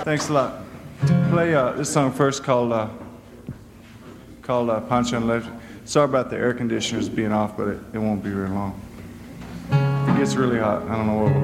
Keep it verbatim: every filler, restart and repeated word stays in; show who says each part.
Speaker 1: Thanks a lot. Play uh, this song first called uh, called uh, Pancho and Electric. Sorry about the air conditioners being off, but it, it won't be very long. It gets really hot. I don't know what we'll